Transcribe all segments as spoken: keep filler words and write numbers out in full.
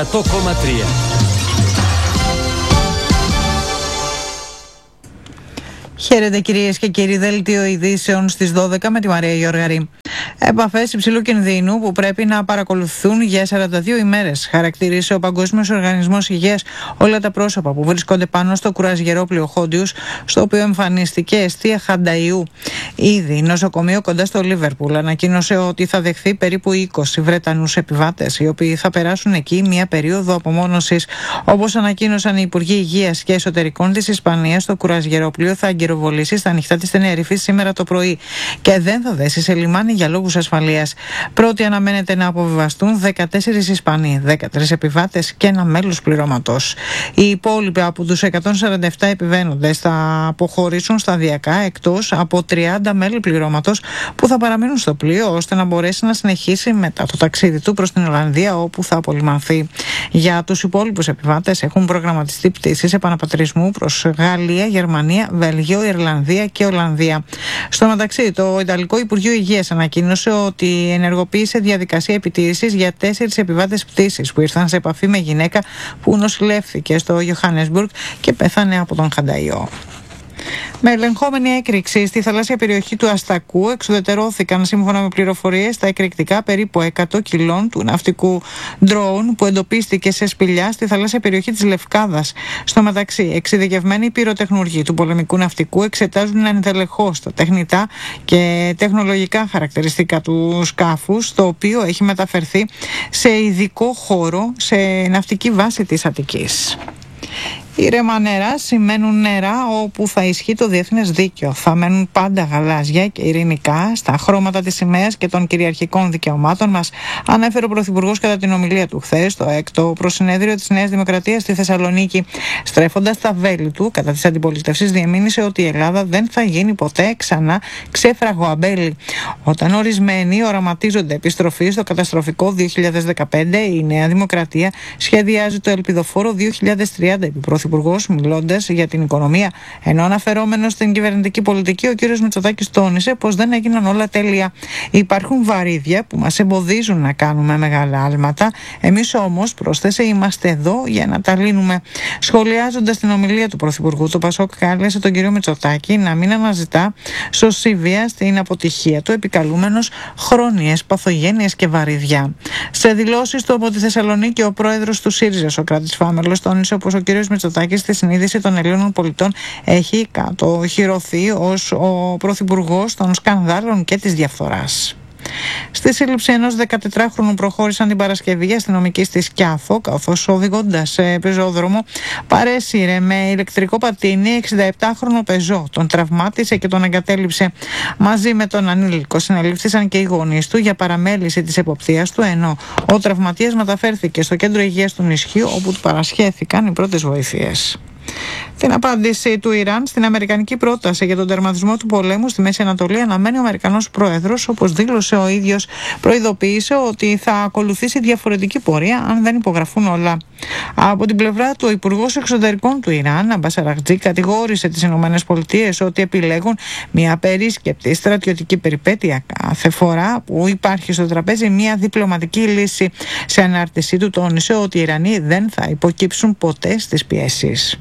εκατό κόμμα τρία. Χαίρετε κυρίες και κύριοι, δελτίο ειδήσεων στις δώδεκα με τη Μαρία Γιώργαρη. Επαφές υψηλού κινδύνου που πρέπει να παρακολουθούν για σαράντα δύο ημέρες. Χαρακτήρισε ο Παγκόσμιος Οργανισμός Υγείας όλα τα πρόσωπα που βρίσκονται πάνω στο κουρασγερόπλοιο Χόντιους, στο οποίο εμφανίστηκε αιστεία χανταϊού. Ήδη νοσοκομείο κοντά στο Λίβερπουλ ανακοίνωσε ότι θα δεχθεί περίπου είκοσι Βρετανούς επιβάτες, οι οποίοι θα περάσουν εκεί μια περίοδο απομόνωσης. Όπως ανακοίνωσαν οι Υπουργοί Υγείας και Εσωτερικών της Ισπανίας, το κουρασγερόπλοιο θα αγκυροβολήσει στα ανοιχτά της Τενερίφης σήμερα το πρωί και δεν θα δέσει σε λιμάνι για λόγους ασφαλείας. Πρώτοι αναμένεται να αποβιβαστούν δεκατέσσερις Ισπανοί, δεκατρείς επιβάτες και ένα μέλος πληρώματος. Οι υπόλοιποι από τους εκατόν σαράντα επτά επιβαίνοντες θα αποχωρήσουν σταδιακά, εκτός από τριάντα μέλη πληρώματος που θα παραμείνουν στο πλοίο ώστε να μπορέσει να συνεχίσει μετά το ταξίδι του προς την Ολλανδία, όπου θα απολυμανθεί. Για τους υπόλοιπους επιβάτες έχουν προγραμματιστεί πτήσεις επαναπατρισμού προς Γαλλία, Γερμανία, Βέλγιο, Ιρλανδία και Ολλανδία. Στο μεταξύ, το Ιταλικό Υπουργείο Υγείας ανακοίνωσε ότι ενεργοποίησε διαδικασία επιτήρησης για τέσσερις επιβάτες πτήσης που ήρθαν σε επαφή με γυναίκα που νοσηλεύθηκε στο Johannesburg και πέθανε από τον χανταϊό. Με ελεγχόμενη έκρηξη στη θαλάσσια περιοχή του Αστακού εξουδετερώθηκαν, σύμφωνα με πληροφορίες, τα εκρηκτικά περίπου εκατό κιλών του ναυτικού ντρόουν που εντοπίστηκε σε σπηλιά στη θαλάσσια περιοχή της Λευκάδας. Στο μεταξύ, εξειδικευμένοι πυροτεχνουργοί του πολεμικού ναυτικού εξετάζουν ενδελεχώς τα τεχνητά και τεχνολογικά χαρακτηριστικά του σκάφους, το οποίο έχει μεταφερθεί σε ειδικό χώρο σε ναυτική βάση της Αττικής. Ήρεμα νερά σημαίνουν νερά όπου θα ισχύει το διεθνές δίκαιο. Θα μένουν πάντα γαλάζια και ειρηνικά στα χρώματα της σημαίας και των κυριαρχικών δικαιωμάτων μας, ανέφερε ο Πρωθυπουργός κατά την ομιλία του χθες στο έκτο προσυνέδριο της Νέας Δημοκρατίας στη Θεσσαλονίκη. Στρέφοντας τα βέλη του κατά της αντιπολίτευσης, διεμήνυσε ότι η Ελλάδα δεν θα γίνει ποτέ ξανά ξέφραγο αμπέλι. Όταν ορισμένοι οραματίζονται επιστροφή στο καταστροφικό δύο χιλιάδες δεκαπέντε, η Νέα Δημοκρατία σχεδιάζει το ελπιδοφόρο δύο χιλιάδες τριάντα, είπε ο Πρωθυπουργός, μιλώντας για την οικονομία. Ενώ αναφερόμενος στην κυβερνητική πολιτική, ο κ. Μητσοτάκης τόνισε πως δεν έγιναν όλα τέλεια. Υπάρχουν βαρύδια που μας εμποδίζουν να κάνουμε μεγάλα άλματα. Εμείς όμως, πρόσθεσε, είμαστε εδώ για να τα λύνουμε. Σχολιάζοντας την ομιλία του Πρωθυπουργού, το Πασόκ κάλεσε τον κ. Μητσοτάκη να μην αναζητά σωσίβια στην αποτυχία του, επικαλούμενος χρόνιες παθογένειες και βαρύδια. Σε δηλώσεις του από τη Θεσσαλονίκη, ο πρόεδρος του ΣΥΡΙΖΑ, Σωκράτης Φάμελος, τόνισε πως ο κ. Μητσοτάκης στη συνείδηση των Ελλήνων πολιτών έχει κατοχυρωθεί ως ο πρωθυπουργός των σκανδάλων και της διαφθοράς. Στη σύλληψη ενός δεκατετράχρονου προχώρησαν την Παρασκευή οι αστυνομικοί στη Σκιάθο, καθώς οδηγώντας σε πεζόδρομο παρέσυρε με ηλεκτρικό πατίνι εξηνταεπτάχρονο πεζό. Τον τραυμάτισε και τον εγκατέλειψε. Μαζί με τον ανήλικο συνελήφθησαν και οι γονείς του για παραμέληση της εποπτείας του, ενώ ο τραυματίας μεταφέρθηκε στο κέντρο υγείας του νησιού, όπου του παρασχέθηκαν οι πρώτες βοήθειες. Την απάντηση του Ιράν στην αμερικανική πρόταση για τον τερματισμό του πολέμου στη Μέση Ανατολή αναμένει ο Αμερικανός πρόεδρος, όπως δήλωσε ο ίδιος. Προειδοποίησε ότι θα ακολουθήσει διαφορετική πορεία αν δεν υπογραφούν όλα. Από την πλευρά του, ο Υπουργός Εξωτερικών του Ιράν, Αμπάς Αραγτζή, κατηγόρησε τις ΗΠΑ ότι επιλέγουν μια περίσκεπτη στρατιωτική περιπέτεια κάθε φορά που υπάρχει στο τραπέζι μια διπλωματική λύση. Σε ανάρτησή του τόνισε ότι οι Ιρανοί δεν θα υποκύψουν ποτέ στις πιέσεις.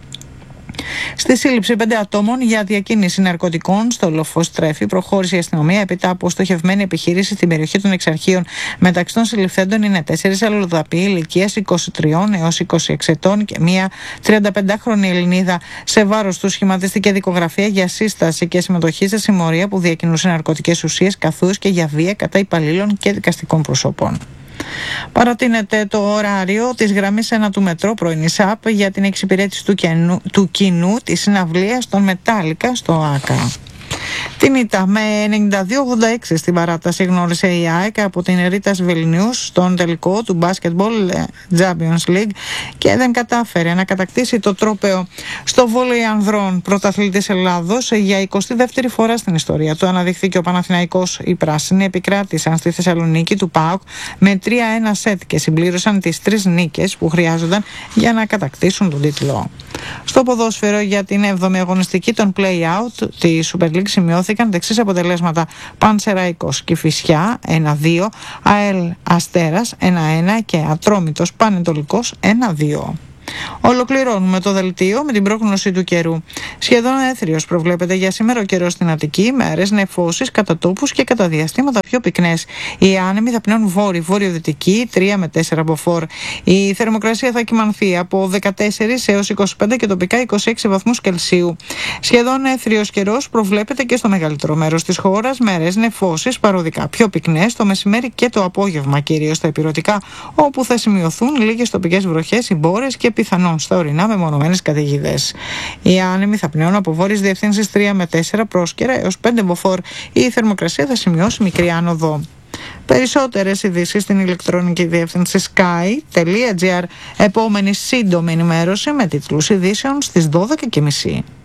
Στη σύλληψη πέντε ατόμων για διακίνηση ναρκωτικών στο Λοφοστρέφι προχώρησε η αστυνομία έπειτα από στοχευμένη επιχείρηση στην περιοχή των Εξαρχείων. Μεταξύ των συλληφθέντων είναι τέσσερις αλλοδαποί ηλικίας είκοσι τρία έως είκοσι έξι ετών και μία τριανταπεντάχρονη Ελληνίδα. Σε βάρος του σχηματίστηκε δικογραφία για σύσταση και συμμετοχή σε συμμορία που διακινούσε ναρκωτικές ουσίες, καθώς και για βία κατά υπαλλήλων και δικαστικών προσώπων. Παρατείνεται το ωράριο της γραμμής ένα του μετρό πρωινή ΣΑΠ για την εξυπηρέτηση του, καινού, του κοινού της συναυλίας των Μετάλλικα στο ΆΚΑ. Την ήττα με ενενήντα δύο ογδόντα έξι στην παράταση γνώρισε η ΑΕΚ από την Ρίτας Βιλνιούς στον τελικό του Basketball Champions League και δεν κατάφερε να κατακτήσει το τρόπαιο. Στο βόλεϊ ανδρών, πρωταθλητής Ελλάδος για εικοστή δεύτερη φορά στην ιστορία του αναδειχθήκε ο Παναθηναϊκός. Οι πράσινοι επικράτησαν στη Θεσσαλονίκη του ΠΑΟΚ με τρία ένα σετ και συμπλήρωσαν τις τρεις νίκες που χρειάζονταν για να κατακτήσουν τον τίτλο. Στο ποδόσφαιρο, για την έβδομη αγωνιστική των play-out τη Super League σημειώθηκαν τα εξής αποτελέσματα: Πανσεραϊκός Κηφισιά ένα δύο, ΑΕΛ Αστέρας ένα ένα και Ατρόμητος Πανετολικός ένα δύο. Ολοκληρώνουμε το δελτίο με την πρόγνωση του καιρού. Σχεδόν έθριος προβλέπεται για σήμερα ο καιρός στην Αττική, με αραιές νεφώσεις κατά τόπους και κατά διαστήματα πιο πυκνές. Οι άνεμοι θα πνέουν βόρειο-βορειοδυτική, τρία με τέσσερα μποφόρ. Η θερμοκρασία θα κυμανθεί από δεκατέσσερα έως είκοσι πέντε και τοπικά είκοσι έξι βαθμούς Κελσίου. Σχεδόν έθριος καιρός προβλέπεται και στο μεγαλύτερο μέρος της χώρας, με αραιές νεφώσεις παροδικά πιο πυκνές το μεσημέρι και το απόγευμα, κυρίως στα ηπειρωτικά, όπου θα σημειωθούν λίγες τοπικές βροχές, συμπόρες και πιθανόν στα ορεινά μεμονωμένες καταιγίδες. Οι άνεμοι θα πνέουν από βόρειες διευθύνσεις τρία με τέσσερα πρόσκαιρα έως πέντε μποφόρ. Η θερμοκρασία θα σημειώσει μικρή άνοδο. Περισσότερες ειδήσεις στην ηλεκτρονική διεύθυνση sky τελεία gr. Επόμενη σύντομη ενημέρωση με τίτλους ειδήσεων στις δώδεκα και μισή.